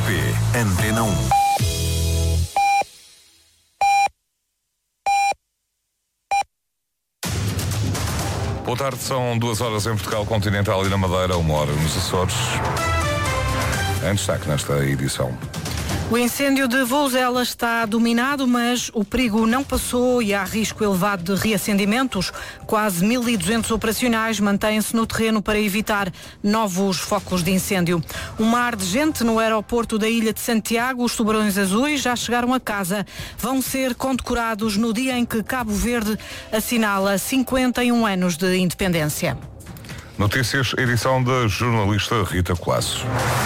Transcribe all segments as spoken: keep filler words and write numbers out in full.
P, Antena um. Boa tarde, são duas horas em Portugal Continental e na Madeira, uma hora nos Açores. Em destaque nesta edição. O incêndio de Vouzela está dominado, mas o perigo não passou e há risco elevado de reacendimentos. Quase mil e duzentos operacionais mantêm-se no terreno para evitar novos focos de incêndio. Um mar de gente no aeroporto da Ilha de Santiago. Os tubarões azuis já chegaram a casa. Vão ser condecorados no dia em que Cabo Verde assinala cinquenta e um anos de independência. Notícias, edição da jornalista Rita Colasso.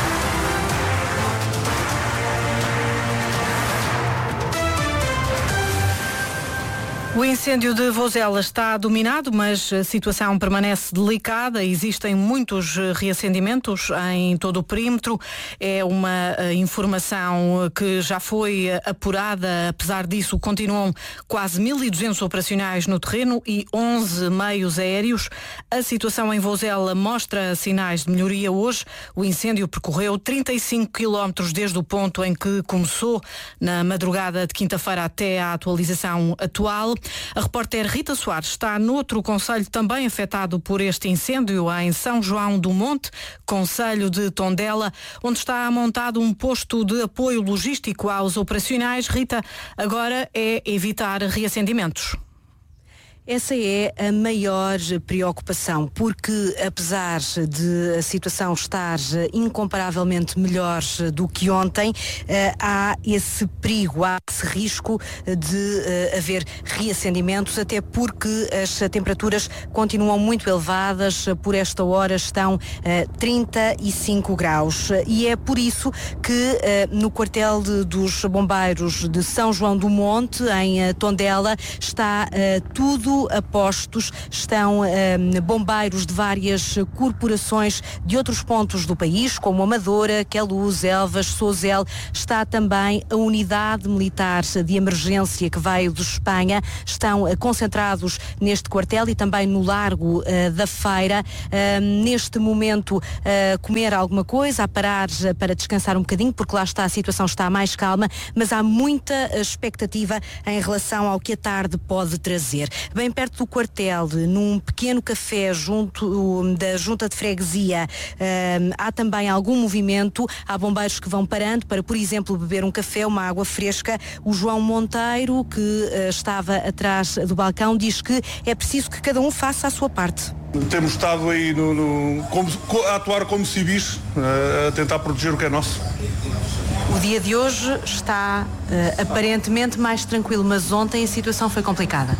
O incêndio de Vouzela está dominado, mas a situação permanece delicada. Existem muitos reacendimentos em todo o perímetro. É uma informação que já foi apurada. Apesar disso, continuam quase mil e duzentos operacionais no terreno e onze meios aéreos. A situação em Vouzela mostra sinais de melhoria hoje. O incêndio percorreu trinta e cinco quilómetros desde o ponto em que começou, na madrugada de quinta-feira até à atualização atual. A repórter Rita Soares está noutro concelho também afetado por este incêndio, em São João do Monte, concelho de Tondela, onde está montado um posto de apoio logístico aos operacionais. Rita, agora é evitar reacendimentos. Essa é a maior preocupação, porque apesar de a situação estar incomparavelmente melhor do que ontem, há esse perigo, há esse risco de haver reacendimentos, até porque as temperaturas continuam muito elevadas, por esta hora estão trinta e cinco graus. E é por isso que no quartel de, dos bombeiros de São João do Monte, em Tondela, está tudo a postos, estão um, bombeiros de várias corporações de outros pontos do país, como Amadora, Queluz, Elvas, Sozel. Está também a unidade militar de emergência que veio de Espanha. Estão uh, concentrados neste quartel e também no Largo uh, da Feira. Uh, neste momento, uh, comer alguma coisa, a parar uh, para descansar um bocadinho, porque lá está, a situação está mais calma, mas há muita expectativa em relação ao que a tarde pode trazer. Bem perto do quartel, num pequeno café junto da Junta de Freguesia, um, há também algum movimento. Há bombeiros que vão parando para, por exemplo, beber um café, uma água fresca. O João Monteiro, que uh, estava atrás do balcão, diz que é preciso que cada um faça a sua parte. Temos estado aí no, no, como, a atuar como civis, uh, a tentar proteger o que é nosso. O dia de hoje está uh, aparentemente mais tranquilo, mas ontem a situação foi complicada.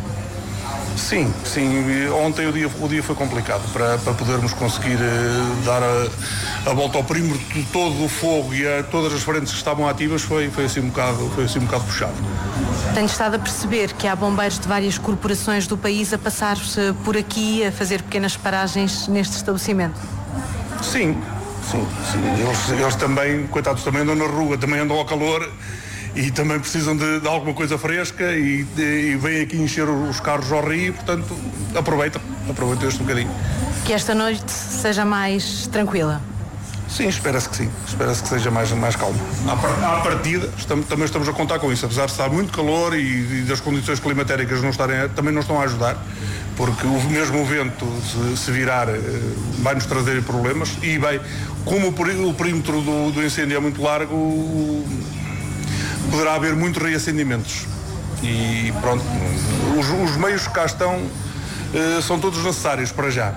Sim, sim. Ontem o dia, o dia foi complicado para, para podermos conseguir uh, dar a, a volta ao perímetro de todo o fogo e a todas as frentes que estavam ativas. Foi, foi, assim um bocado, foi assim um bocado puxado. Tenho estado a perceber que há bombeiros de várias corporações do país a passar-se por aqui, a fazer pequenas paragens neste estabelecimento. Sim, sim, sim. Eles, eles também, coitados, também andam na rua, também andam ao calor e também precisam de, de alguma coisa fresca e, de, e vêm aqui encher os carros ao rio, portanto, aproveitam, aproveitam este bocadinho. Que esta noite seja mais tranquila? Sim, espera-se que sim, espera-se que seja mais, mais calmo. À partida, estamos, também estamos a contar com isso, apesar de estar muito calor e, e das condições climatéricas não estarem, também não estão a ajudar, porque o mesmo o vento, se, se virar, vai nos trazer problemas e vai, como o, o perímetro do, do incêndio é muito largo, poderá haver muitos reacendimentos e pronto, os, os meios que cá estão uh, são todos necessários para já.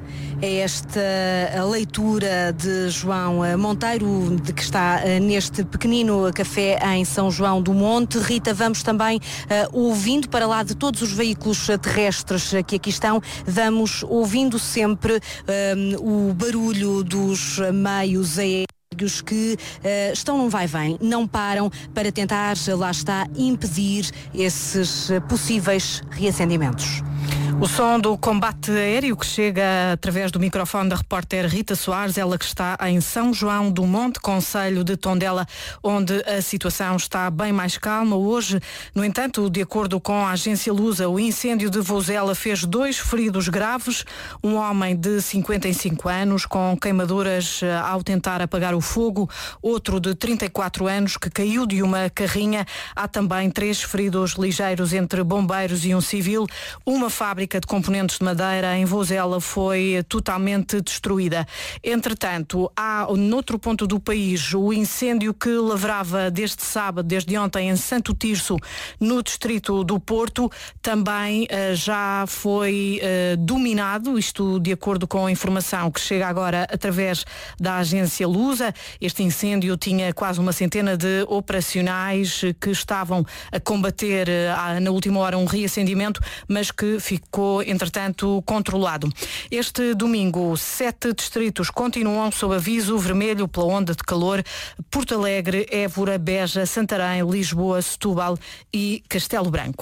É esta a leitura de João Monteiro, de que está uh, neste pequenino café em São João do Monte. Rita, vamos também uh, ouvindo, para lá de todos os veículos terrestres que aqui estão, vamos ouvindo sempre um, o barulho dos meios aéreos que uh, estão num vai-vem, não param para tentar, lá está, impedir esses uh, possíveis reacendimentos. O som do combate aéreo que chega através do microfone da repórter Rita Soares, ela que está em São João do Monte, concelho de Tondela, onde a situação está bem mais calma. Hoje, no entanto, de acordo com a agência Lusa, o incêndio de Vozela fez dois feridos graves, um homem de cinquenta e cinco anos com queimaduras ao tentar apagar o fogo, outro de trinta e quatro anos que caiu de uma carrinha. Há também três feridos ligeiros entre bombeiros e um civil. Uma fábrica de componentes de madeira em Vozela foi totalmente destruída. Entretanto, há noutro ponto do país o incêndio que lavrava desde sábado, desde ontem, em Santo Tirso, no distrito do Porto, também uh, já foi uh, dominado, isto de acordo com a informação que chega agora através da agência Lusa. Este incêndio tinha quase uma centena de operacionais que estavam a combater uh, na última hora um reacendimento, mas que ficou entretanto controlado. Este domingo, sete distritos continuam sob aviso vermelho pela onda de calor: Porto Alegre, Évora, Beja, Santarém, Lisboa, Setúbal e Castelo Branco.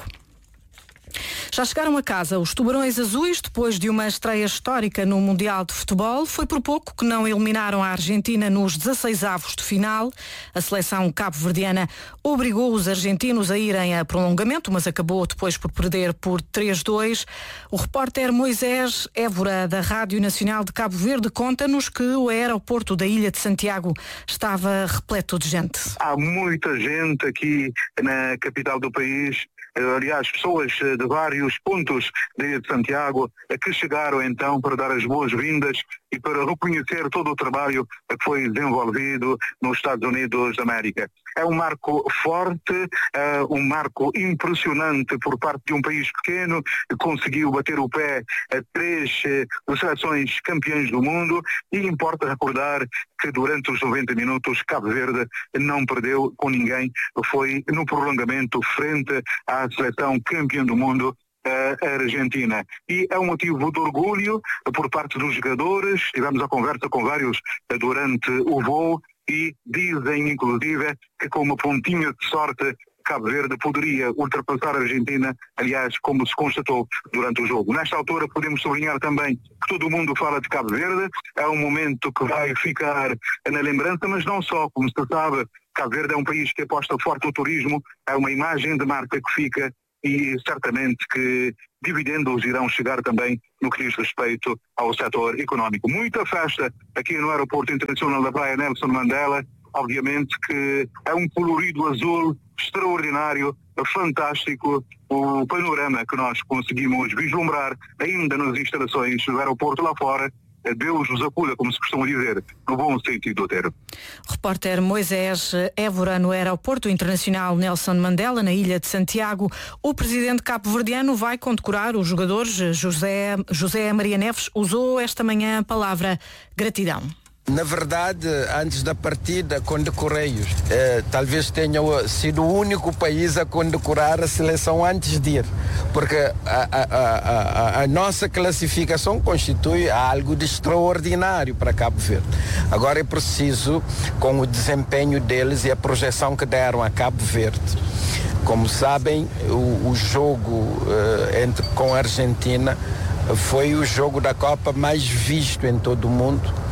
Já chegaram a casa os Tubarões Azuis depois de uma estreia histórica no Mundial de Futebol. Foi por pouco que não eliminaram a Argentina nos dezesseisavos de final. A seleção cabo-verdiana obrigou os argentinos a irem a prolongamento, mas acabou depois por perder por três a dois. O repórter Moisés Évora, da Rádio Nacional de Cabo Verde, conta-nos que o aeroporto da Ilha de Santiago estava repleto de gente. Há muita gente aqui na capital do país. Aliás, pessoas de vários pontos da Ilha de Santiago que chegaram então para dar as boas-vindas e para reconhecer todo o trabalho que foi desenvolvido nos Estados Unidos da América. É um marco forte, uh, um marco impressionante por parte de um país pequeno que conseguiu bater o pé a três uh, seleções campeãs do mundo, e importa recordar que durante os noventa minutos Cabo Verde não perdeu com ninguém, foi no prolongamento frente à seleção campeã do mundo, a Argentina. E é um motivo de orgulho por parte dos jogadores. Tivemos a conversa com vários durante o voo e dizem, inclusive, que com uma pontinha de sorte Cabo Verde poderia ultrapassar a Argentina, aliás, como se constatou durante o jogo. Nesta altura podemos sublinhar também que todo mundo fala de Cabo Verde. É um momento que vai ficar na lembrança, mas não só, como se sabe, Cabo Verde é um país que aposta forte no turismo, é uma imagem de marca que fica, e certamente que dividendos irão chegar também no que diz respeito ao setor económico. Muita festa aqui no Aeroporto Internacional da Praia Nelson Mandela. Obviamente que é um colorido azul extraordinário, fantástico, o panorama que nós conseguimos vislumbrar ainda nas instalações do aeroporto lá fora. Deus nos acuda, como se costuma dizer, no bom sentido do termo. Repórter Moisés Évora, no Aeroporto Internacional Nelson Mandela, na Ilha de Santiago. O presidente cabo-verdiano vai condecorar os jogadores. José, José Maria Neves usou esta manhã a palavra gratidão. Na verdade, antes da partida, condecorei-os. Eh, talvez tenha sido o único país a condecorar a seleção antes de ir, porque a, a, a, a, a nossa classificação constitui algo de extraordinário para Cabo Verde. Agora é preciso, com o desempenho deles e a projeção que deram a Cabo Verde. Como sabem, o, o jogo eh, entre, com a Argentina foi o jogo da Copa mais visto em todo o mundo.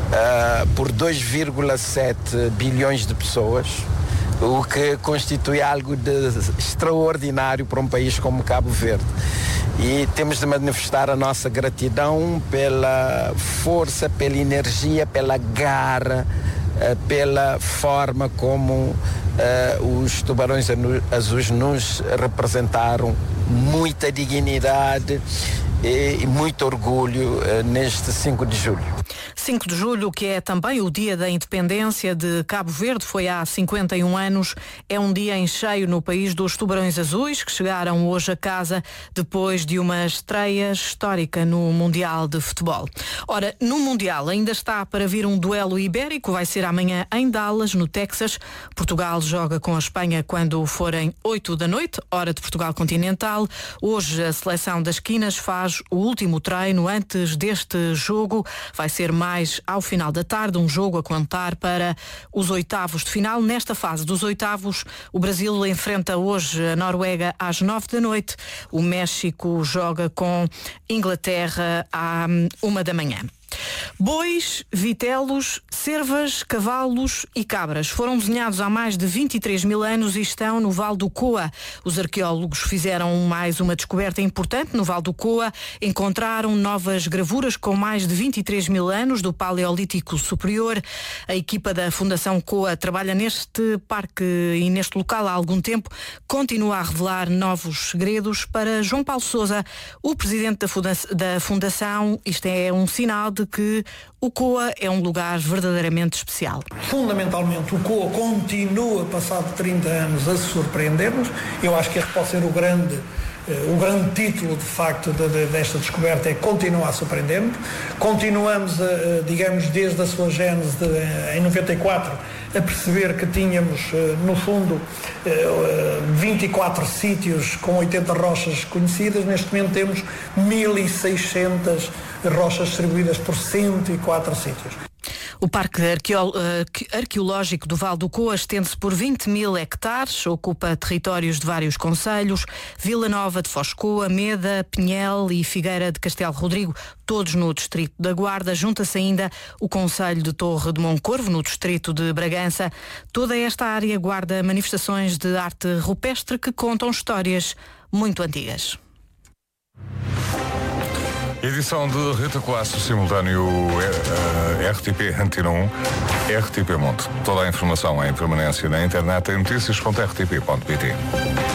Uh, por dois vírgula sete bilhões de pessoas, o que constitui algo de extraordinário para um país como Cabo Verde. E temos de manifestar a nossa gratidão pela força, pela energia, pela garra, uh, pela forma como uh, os Tubarões Azuis nos representaram. Muita dignidade e muito orgulho uh, neste cinco de julho. cinco de julho, que é também o dia da independência de Cabo Verde, foi há cinquenta e um anos. É um dia em cheio no país dos Tubarões Azuis, que chegaram hoje a casa depois de uma estreia histórica no Mundial de Futebol. Ora, no Mundial ainda está para vir um duelo ibérico, vai ser amanhã em Dallas, no Texas. Portugal joga com a Espanha quando forem oito da noite, hora de Portugal continental. Hoje a seleção das Quinas faz o último treino antes deste jogo. Vai ser mais ao final da tarde, um jogo a contar para os oitavos de final. Nesta fase dos oitavos, o Brasil enfrenta hoje a Noruega às nove da noite. O México joga com Inglaterra à uma da manhã. Bois, vitelos, cervas, cavalos e cabras foram desenhados há mais de vinte e três mil anos e estão no Vale do Coa. Os arqueólogos fizeram mais uma descoberta importante no Vale do Coa. Encontraram novas gravuras com mais de vinte e três mil anos do Paleolítico Superior. A equipa da Fundação Coa trabalha neste parque e neste local há algum tempo. Continua a revelar novos segredos. Para João Paulo Sousa, o presidente da Fundação, da Fundação, isto é um sinal de que o Coa é um lugar verdadeiramente especial. Fundamentalmente, o Coa continua, passado trinta anos, a surpreender-nos. Eu acho que este pode ser o grande, o grande título, de facto, de, de, desta descoberta, é continuar a surpreender-nos. Continuamos, a, digamos, desde a sua gênese de, em noventa e quatro, a perceber que tínhamos, no fundo, vinte e quatro sítios com oitenta rochas conhecidas. Neste momento temos mil e seiscentas rochas distribuídas por cento e quatro sítios. O Parque Arqueológico do Vale do Coa estende-se por vinte mil hectares, ocupa territórios de vários concelhos: Vila Nova de Foscoa, Meda, Pinhel e Figueira de Castelo Rodrigo, todos no distrito da Guarda. Junta-se ainda o concelho de Torre de Moncorvo, no distrito de Bragança. Toda esta área guarda manifestações de arte rupestre que contam histórias muito antigas. Edição de Rita Colasso, simultâneo uh, R T P Antena um, R T P Monte. Toda a informação em permanência na internet em notícias ponto r t p ponto p t.